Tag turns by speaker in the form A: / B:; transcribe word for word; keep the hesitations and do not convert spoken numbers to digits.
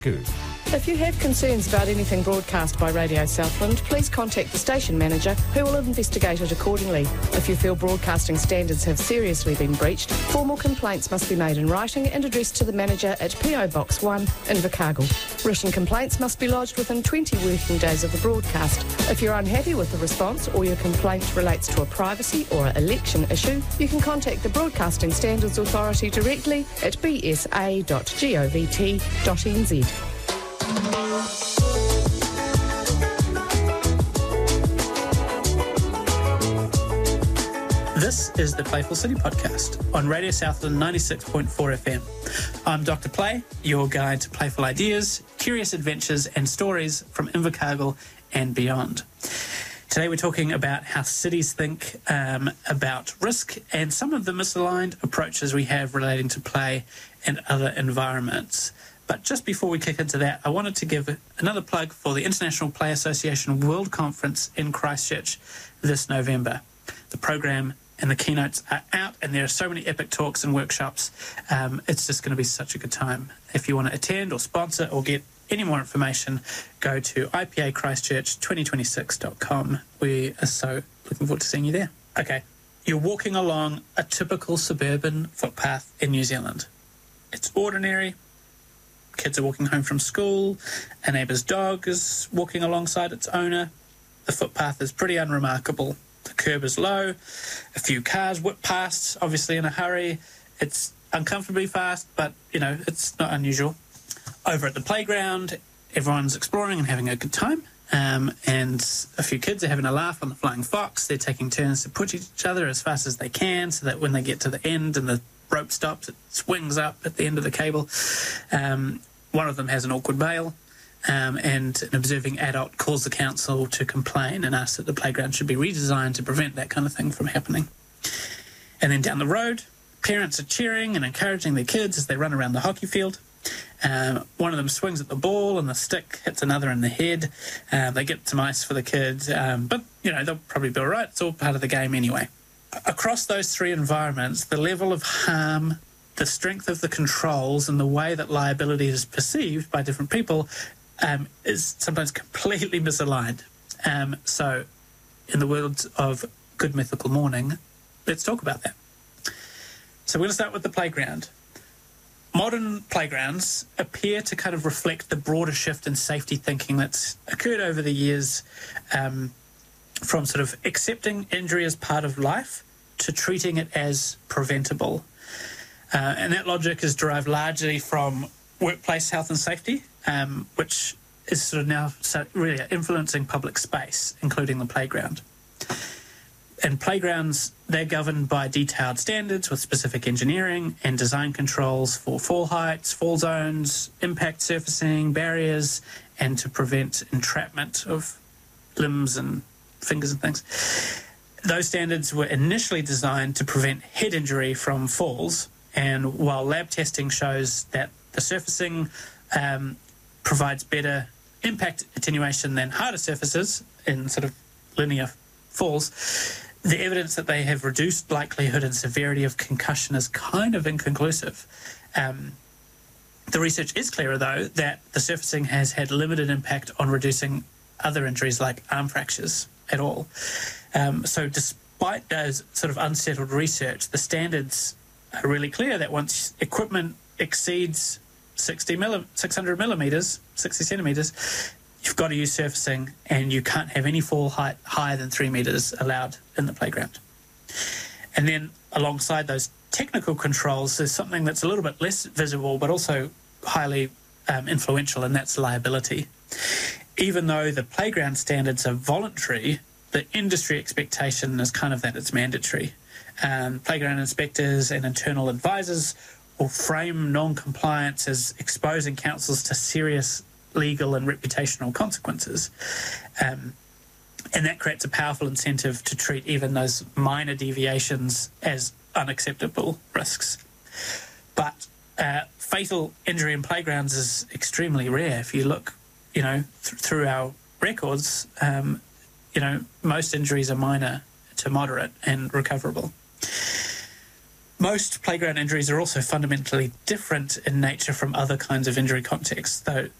A: Good.
B: If you have concerns about anything broadcast by Radio Southland, please contact the station manager who will investigate it accordingly. If you feel broadcasting standards have seriously been breached, formal complaints must be made in writing and addressed to the manager at P O Box one, Invercargill. Written complaints must be lodged within twenty working days of the broadcast. If you're unhappy with the response or your complaint relates to a privacy or election issue, you can contact the Broadcasting Standards Authority directly at b s a dot govt dot n z.
C: This is the Playful City Podcast on Radio Southland ninety-six point four F M. I'm Doctor Play, your guide to playful ideas, curious adventures and stories from Invercargill and beyond. Today we're talking about how cities think um, about risk and some of the misaligned approaches we have relating to play and other environments. But just before we kick into that, I wanted to give another plug for the International Play Association World Conference in Christchurch this November. The program and the keynotes are out, and there are so many epic talks and workshops. Um, it's just going to be such a good time. If you want to attend or sponsor or get any more information, go to i p a christchurch twenty twenty-six dot com. We are so looking forward to seeing you there. Okay, you're walking along a typical suburban footpath in New Zealand. It's ordinary. Kids are walking home from school. A neighbour's dog is walking alongside its owner. The footpath is pretty unremarkable. The curb is low. A few cars whip past, obviously in a hurry. It's uncomfortably fast, but, you know, it's not unusual. Over at the playground, everyone's exploring and having a good time. Um, and a few kids are having a laugh on the flying fox. They're taking turns to push each other as fast as they can so that when they get to the end and the rope stops, it swings up at the end of the cable. Um, one of them has an awkward bail, um, and an observing adult calls the council to complain and asks that the playground should be redesigned to prevent that kind of thing from happening. And then down the road, parents are cheering and encouraging their kids as they run around the hockey field. Um, one of them swings at the ball and the stick hits another in the head. Um, they get some ice for the kids, um, but, you know, they'll probably be all right. It's all part of the game anyway. Across those three environments, the level of harm, the strength of the controls, and the way that liability is perceived by different people um, is sometimes completely misaligned. Um, so, in the words of Good Mythical Morning, let's talk about that. So we're going to start with the playground. Modern playgrounds appear to kind of reflect the broader shift in safety thinking that's occurred over the years, um, from sort of accepting injury as part of life to treating it as preventable. Uh, and that logic is derived largely from workplace health and safety, um, which is sort of now so really influencing public space, including the playground. And playgrounds, they're governed by detailed standards with specific engineering and design controls for fall heights, fall zones, impact surfacing, barriers, and to prevent entrapment of limbs and fingers and things. Those standards were initially designed to prevent head injury from falls, and while lab testing shows that the surfacing um, provides better impact attenuation than harder surfaces in sort of linear falls, the evidence that they have reduced likelihood and severity of concussion is kind of inconclusive. Um, the research is clearer, though, that the surfacing has had limited impact on reducing other injuries like arm fractures at all. Um, so despite those sort of unsettled research, the standards are really clear that once equipment exceeds sixty milli- six hundred millimetres, sixty centimetres, you've got to use surfacing, and you can't have any fall height higher than three metres allowed in the playground. And then alongside those technical controls, there's something that's a little bit less visible but also highly um, influential, and that's liability. Even though the playground standards are voluntary, the industry expectation is kind of that it's mandatory. Um, playground inspectors and internal advisors will frame non-compliance as exposing councils to serious legal and reputational consequences. Um, and that creates a powerful incentive to treat even those minor deviations as unacceptable risks. But uh, fatal injury in playgrounds is extremely rare. If you look, you know, th- through our records, um, you know, most injuries are minor to moderate and recoverable. Most playground injuries are also fundamentally different in nature from other kinds of injury contexts, though